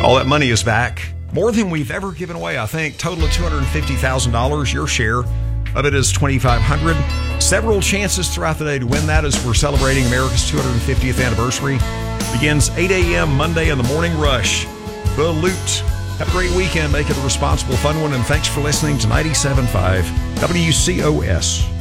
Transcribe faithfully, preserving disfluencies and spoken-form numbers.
All that money is back. More than we've ever given away, I think. Total of two hundred fifty thousand dollars. Your share of it is twenty-five hundred dollars. Several chances throughout the day to win that as we're celebrating America's two hundred fiftieth anniversary. Begins eight a.m. Monday in the morning rush. The Loot. Have a great weekend. Make it a responsible, fun one. And thanks for listening to ninety-seven point five W C O S.